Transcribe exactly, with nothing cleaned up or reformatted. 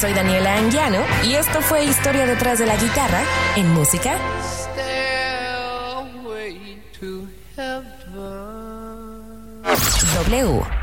soy Daniela Anguiano y esto fue Historia detrás de la guitarra en música W.